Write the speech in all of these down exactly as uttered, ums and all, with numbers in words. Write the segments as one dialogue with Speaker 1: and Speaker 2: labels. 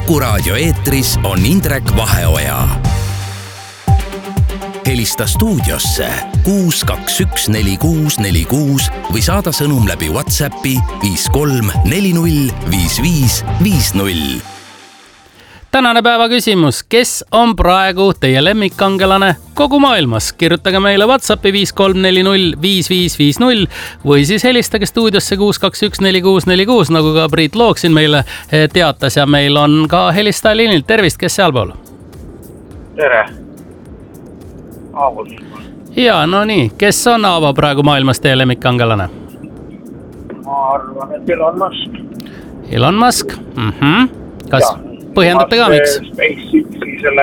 Speaker 1: Kuku Raadio eetris on Indrek Vaheoja. Helista stuudiosse kuus kaks üks neli kuus neli kuus või saada sõnum läbi WhatsAppi viis kolm neli null viis viis viis null.
Speaker 2: Tänane päeva küsimus, kes on praegu teie lemmikkangelane kogu maailmas? Kirjutage meile WhatsAppi viis kolm neli null viis viis viis null või siis helistage stuudiosse kuus kaks üks neli kuus neli kuus, nagu ka Priit Looksin meile teatas, ja meil on ka helistaja liinil. Tervist, kes sealpool?
Speaker 3: Tere. Aavo.
Speaker 2: Ja, no nii, kes on Aavo praegu maailmas teie lemmikkangelane?
Speaker 3: Ma arvan, et Elon Musk.
Speaker 2: Elon Musk? Mhm. Kas ja. Põhjendate ka, miks?
Speaker 3: SpaceXi selle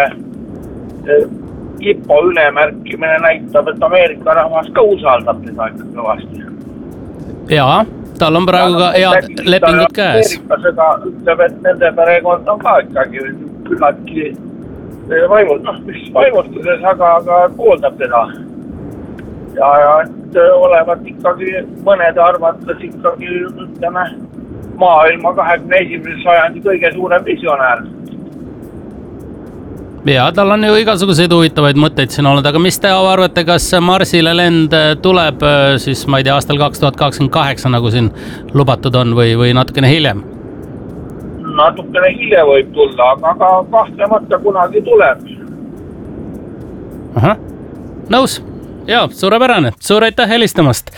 Speaker 3: IPO ülemärkimine näitab, et Ameerika rahvas ka usaldab teda ikka kõvasti.
Speaker 2: Jaa, tal on praegu ka head lepingud käes.
Speaker 3: Ameerika seda ütleb, et nende perekond on ka ikkagi küllaltki vaimult, noh, mis vaimustuses, aga, aga pooldab teda. Ja, ja et olevat ikkagi mõnede arvates ikkagi, ütleme, maailma kahekümne esimese sajandi kõige suurem visionäär.
Speaker 2: Ja, tal on ju igasuguseid huvitavaid mõtteid siin olnud, aga mis te arvate, kas Marsile lend tuleb siis, ma ei tea, aastal kaks tuhat kakskümmend kaheksa, nagu siin lubatud on, või, või natukene hiljem?
Speaker 3: Natukene hiljem võib tulla, aga, aga kahtlemata kunagi tuleb.
Speaker 2: Aha, nõus. Jaa, suurepärane. Suur aitäh helistamast.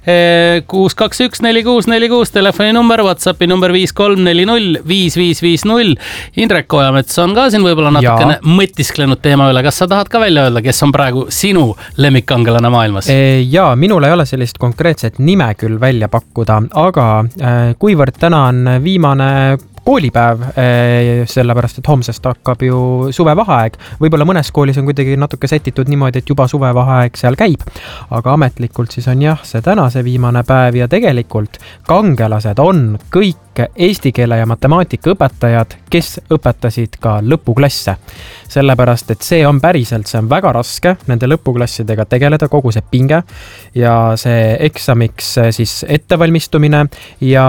Speaker 2: kuus kaks üks neli kuus neli kuus telefoni number, WhatsAppi number viis kolm neli null viis viis viis null. Indrek Ojamets on ka siin võib-olla natukene ja. mõtisklenud teema üle. Kas sa tahad ka välja öelda, kes on praegu sinu lemmikkangelane maailmas?
Speaker 4: Jaa, minul ei ole sellist konkreetset nime küll välja pakkuda, aga kuivõrd täna on viimane koolipäev, sellepärast, et homsest hakkab ju suvevaheaeg. Võib-olla mõnes koolis on kuidagi natuke setitud niimoodi, et juba suvevaheaeg seal käib, aga ametlikult siis on jah, see tänase viimane päev ja tegelikult kangelased on kõik eesti keele ja matemaatika õpetajad, kes õpetasid ka lõpuklasse. Sellepärast, et see on päriselt, see on väga raske nende lõpuklassidega tegeleda, kogu see pinge ja see eksamiks siis ettevalmistumine ja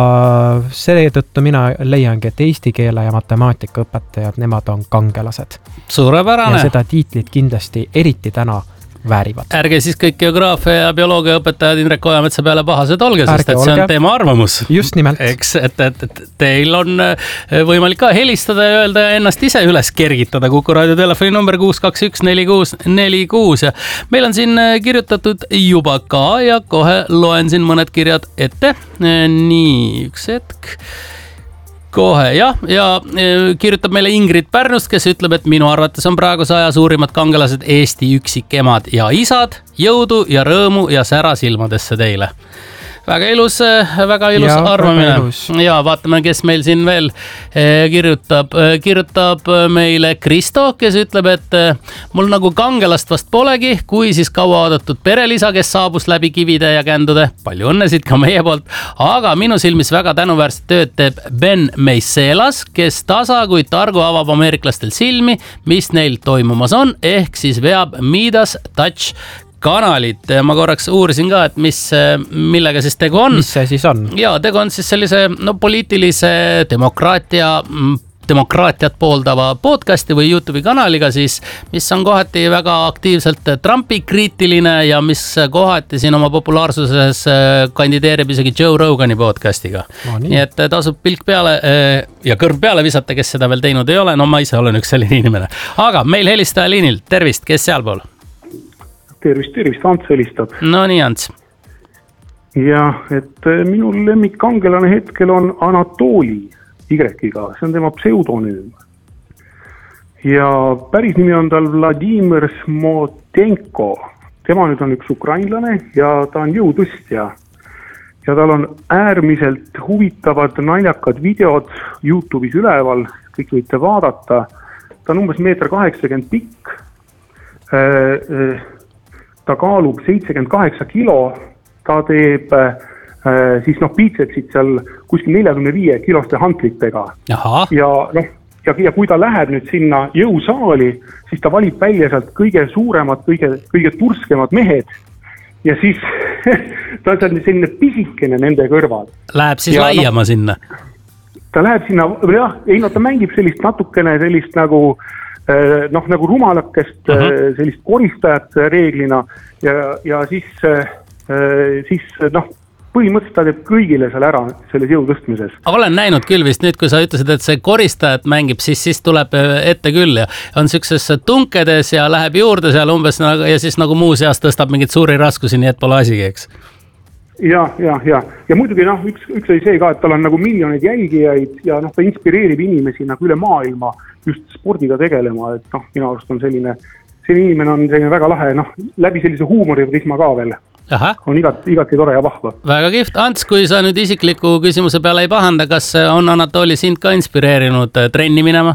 Speaker 4: seetõttu mina leiangi, et eesti keele ja matemaatika õpetajad, nemad on kangelased.
Speaker 2: Suurepärane.
Speaker 4: Ja seda tiitlit kindlasti eriti täna väärivad.
Speaker 2: Ärge siis kõik geograafia ja bioloogia õpetajad Indrek Ojametsa peale pahased olge, sest et see on teema arvamus.
Speaker 4: Just nimelt.
Speaker 2: Eks, et, et, et teil on võimalik ka helistada ja öelda ja ennast ise üles kergitada. Kuku Raadio telefoni number kuus kaks üks neli kuus neli kuus. Ja meil on siin kirjutatud juba ka ja kohe loen siin mõned kirjad ette. Nii, üks hetk. Kohe, jah, ja kirjutab meile Ingrid Pärnust, kes ütleb, et minu arvates on praeguse aja suurimad kangelased Eesti üksikemad ja isad, jõudu ja rõõmu ja sära silmadesse teile. Väga ilus, väga ilus ja, arvamine. Ilus. Ja vaatame, kes meil siin veel kirjutab. Kirjutab meile Kristo, kes ütleb, et mul nagu kangelast vast polegi, kui siis kaua oodatud perelisa, kes saabus läbi kivide ja kändude. Palju õnnesid ka meie poolt. Aga minu silmis väga tänuväärset tööd teeb Ben Meiselas, kes tasa kui targu avab ameeriklastel silmi, mis neil toimumas on, ehk siis veab Midas Touch kanalit. Ma korraks uurisin ka, et mis, millega siis tegu on.
Speaker 4: Mis see siis on?
Speaker 2: Ja, tegu on siis sellise no, poliitilise demokraatia, demokraatiat pooldava podcasti või YouTube'i kanaliga siis, mis on kohati väga aktiivselt Trumpi kriitiline ja mis kohati siin oma populaarsuses kandideerib isegi Joe Rogani podcastiga. No, nii. nii et tasub pilk peale ja kõrv peale visata, kes seda veel teinud ei ole. No ma ise olen üks selline inimene. Aga meil helistaja liinil. Tervist, kes sealpool?
Speaker 5: Tervist, tervist, Ants helistab.
Speaker 2: No nii, Ants.
Speaker 5: Ja, et minul lemmikkangelane hetkel on Anatoli Y-ga, see on tema pseudonüüm. Ja päris nimi on tal Vladimir Smotenko. Tema nüüd on üks ukrainlane ja ta on jõutõstja. Ja tal on äärmiselt huvitavad naljakad videod YouTube'is üleval, kõik võite vaadata. Ta on umbes meeter kaheksakümmend pikk. Ta kaalub seitsekümmend kaheksa kilo, ta teeb äh, siis noh biitsepsid seal kuskil neljakümne viie kiloste hantlitega.
Speaker 2: Aha.
Speaker 5: Ja, noh, ja, ja kui ta läheb nüüd sinna jõusaali, siis ta valib välja sealt kõige suuremad, kõige, kõige turskemad mehed ja siis ta on selline pisikene nende kõrval.
Speaker 2: Läheb siis ja, laiema no, sinna?
Speaker 5: ta läheb sinna, jah, ei no ta mängib sellist natukene sellist nagu noh, nagu rumalakest uh -huh. sellist koristajat reeglina ja, ja siis, siis noh, põhimõtteliselt ta teeb kõigile seal ära selles jõutõstmises.
Speaker 2: Olen näinud küll vist nüüd, kui sa ütlesid, et see koristajat mängib, siis, siis tuleb ette küll ja on siukses tunkedes ja läheb juurde seal umbes nagu, ja siis nagu muu seas tõstab mingit suuri raskusi, nii et pole asigi, eks?
Speaker 5: Ja, ja, ja. Ja muidugi noh, üks, üks oli see ka, et tal on nagu miljoneid jälgijaid ja noh, ta inspireerib inimesi nagu üle maailma just spordiga tegelema, et noh, minu arust on selline, selline inimene on selline väga lahe, noh, läbi sellise huumoriprisma ka veel. Aha. On igat, igati tore ja vahva.
Speaker 2: Väga kihvt. Ants, kui sa nüüd isikliku küsimuse peale ei pahanda, kas on Anatoli sind ka inspireerinud trenni minema?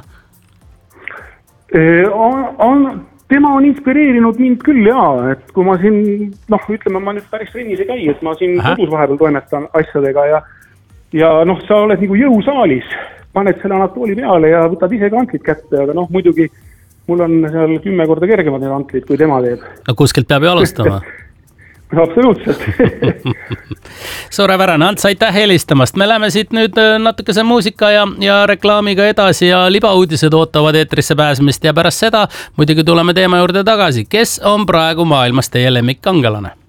Speaker 5: On, on, tema on inspireerinud mind küll jaa, et kui ma siin, noh, ütleme, ma nüüd päris trennis ei käi, et ma siin Aha. kodus vahepeal toimetan asjadega ja, ja noh, sa oled nagu jõusaalis, paned selle Anatoli peale ja võtad ise ka antlit kätte, aga noh, muidugi mul on seal kümme korda kergemad need antlit, kui tema teeb.
Speaker 2: No kuskilt peab ju alustama.
Speaker 5: Absoluutselt.
Speaker 2: Suurepärane, Ants, aitäh helistamast. Me läheme siit nüüd natukese muusika ja, ja reklaamiga edasi ja libauudised ootavad eetrisse pääsemist ja pärast seda muidugi tuleme teema juurde tagasi. Kes on praegu maailmas teie lemmikkangelane?